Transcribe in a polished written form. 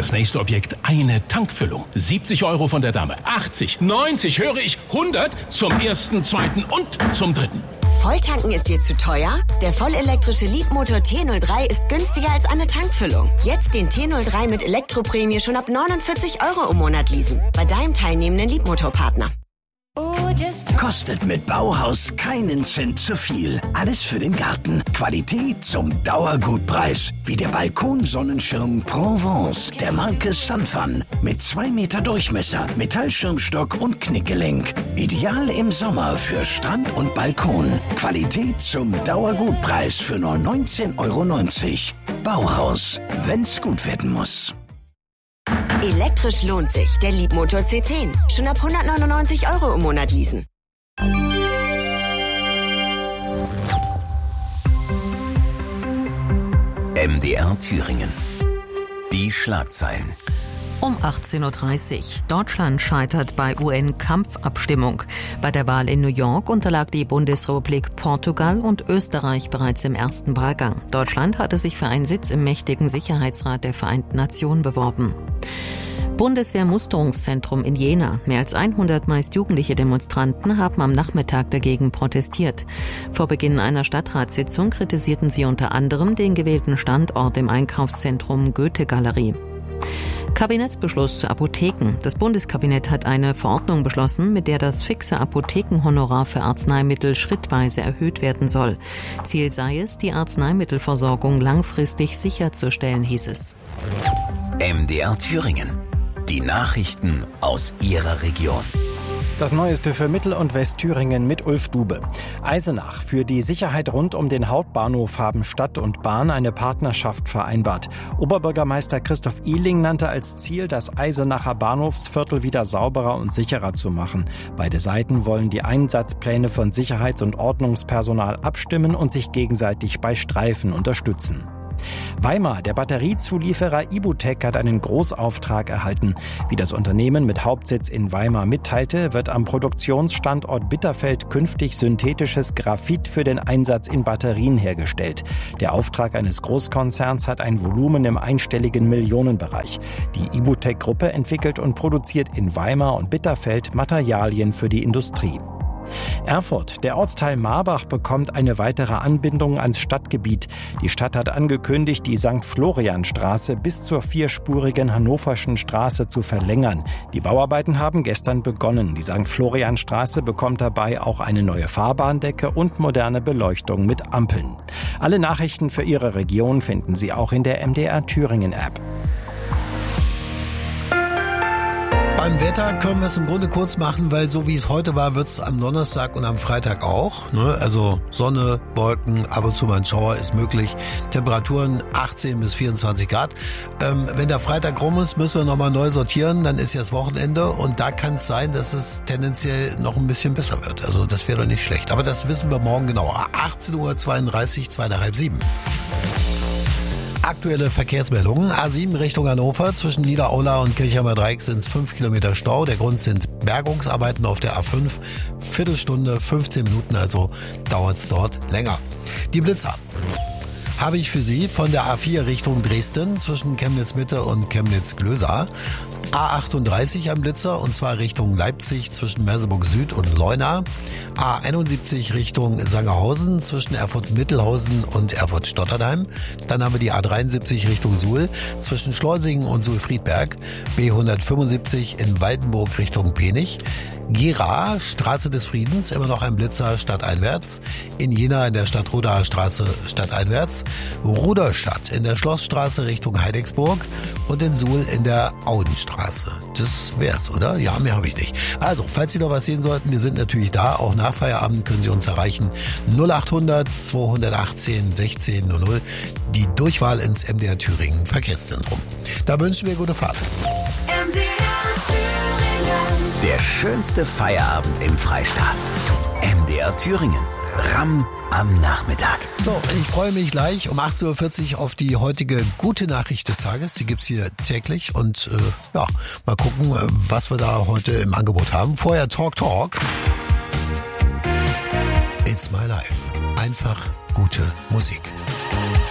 das nächste Objekt eine Tankfüllung. 70 € von der Dame. 80, 90, höre ich 100 zum ersten, zweiten und zum dritten. Volltanken ist dir zu teuer? Der vollelektrische Leapmotor T03 ist günstiger als eine Tankfüllung. Jetzt den T03 mit Elektroprämie schon ab 49 € im Monat leasen. Bei deinem teilnehmenden Leapmotor-Partner. Kostet mit Bauhaus keinen Cent zu viel. Alles für den Garten. Qualität zum Dauergutpreis. Wie der Balkonsonnenschirm Provence der Marke Sunfun. Mit 2 Meter Durchmesser, Metallschirmstock und Knickgelenk. Ideal im Sommer für Strand und Balkon. Qualität zum Dauergutpreis für nur 19,90 €. Bauhaus, wenn's gut werden muss. Elektrisch lohnt sich. Der Leapmotor C10. Schon ab 199 € im Monat leasen. MDR Thüringen. Die Schlagzeilen. Um 18:30 Uhr. Deutschland scheitert bei UN-Kampfabstimmung. Bei der Wahl in New York unterlag die Bundesrepublik Portugal und Österreich bereits im ersten Wahlgang. Deutschland hatte sich für einen Sitz im mächtigen Sicherheitsrat der Vereinten Nationen beworben. Bundeswehrmusterungszentrum in Jena. Mehr als 100 meist jugendliche Demonstranten haben am Nachmittag dagegen protestiert. Vor Beginn einer Stadtratssitzung kritisierten sie unter anderem den gewählten Standort im Einkaufszentrum Goethe-Galerie. Kabinettsbeschluss zu Apotheken. Das Bundeskabinett hat eine Verordnung beschlossen, mit der das fixe Apothekenhonorar für Arzneimittel schrittweise erhöht werden soll. Ziel sei es, die Arzneimittelversorgung langfristig sicherzustellen, hieß es. MDR Thüringen. Die Nachrichten aus Ihrer Region. Das Neueste für Mittel- und Westthüringen mit Ulf Dube. Eisenach. Für die Sicherheit rund um den Hauptbahnhof haben Stadt und Bahn eine Partnerschaft vereinbart. Oberbürgermeister Christoph Ihling nannte als Ziel, das Eisenacher Bahnhofsviertel wieder sauberer und sicherer zu machen. Beide Seiten wollen die Einsatzpläne von Sicherheits- und Ordnungspersonal abstimmen und sich gegenseitig bei Streifen unterstützen. Weimar, der Batteriezulieferer Ibutec hat einen Großauftrag erhalten. Wie das Unternehmen mit Hauptsitz in Weimar mitteilte, wird am Produktionsstandort Bitterfeld künftig synthetisches Graphit für den Einsatz in Batterien hergestellt. Der Auftrag eines Großkonzerns hat ein Volumen im einstelligen Millionenbereich. Die Ibutec-Gruppe entwickelt und produziert in Weimar und Bitterfeld Materialien für die Industrie. Erfurt. Der Ortsteil Marbach bekommt eine weitere Anbindung ans Stadtgebiet. Die Stadt hat angekündigt, die St. Florian-Straße bis zur vierspurigen Hannoverschen Straße zu verlängern. Die Bauarbeiten haben gestern begonnen. Die St. Florian-Straße bekommt dabei auch eine neue Fahrbahndecke und moderne Beleuchtung mit Ampeln. Alle Nachrichten für Ihre Region finden Sie auch in der MDR Thüringen App. Beim Wetter können wir es im Grunde kurz machen, weil so wie es heute war, wird es am Donnerstag und am Freitag auch. Ne? Also Sonne, Wolken, ab und zu mal ein Schauer ist möglich. Temperaturen 18 bis 24 Grad. Wenn der Freitag rum ist, müssen wir nochmal neu sortieren. Dann ist jetzt Wochenende und da kann es sein, dass es tendenziell noch ein bisschen besser wird. Also das wäre doch nicht schlecht. Aber das wissen wir morgen genauer. 18:32 Uhr, 6:30. Aktuelle Verkehrsmeldungen. A7 Richtung Hannover. Zwischen Niederaula und Kirchheimer Dreieck sind es 5 Kilometer Stau. Der Grund sind Bergungsarbeiten auf der A5. Viertelstunde, 15 Minuten, also dauert es dort länger. Die Blitzer habe ich für Sie von der A4 Richtung Dresden zwischen Chemnitz Mitte und Chemnitz Glösa. A38 am Blitzer und zwar Richtung Leipzig zwischen Merseburg Süd und Leuna. A71 Richtung Sangerhausen zwischen Erfurt-Mittelhausen und Erfurt-Stotternheim. Dann haben wir die A73 Richtung Suhl zwischen Schleusingen und Suhl-Friedberg. B175 in Waldenburg Richtung Penich. Gera, Straße des Friedens, immer noch ein Blitzer stadteinwärts. In Jena in der Stadtrodaer Straße stadteinwärts. Ruderstadt in der Schlossstraße Richtung Heidecksburg und in Suhl in der Audenstraße. Das wär's, oder? Ja, mehr habe ich nicht. Also, falls Sie noch was sehen sollten, wir sind natürlich da. Auch nach Feierabend können Sie uns erreichen. 0800 218 1600. Die Durchwahl ins MDR Thüringen Verkehrszentrum. Da wünschen wir gute Fahrt. MDR Thüringen. Der schönste Feierabend im Freistaat. MDR Thüringen. Ramm am Nachmittag. So, ich freue mich gleich um 18:40 Uhr auf die heutige gute Nachricht des Tages. Die gibt's hier täglich und ja, mal gucken, was wir da heute im Angebot haben. Vorher Talk. It's my life. Einfach gute Musik.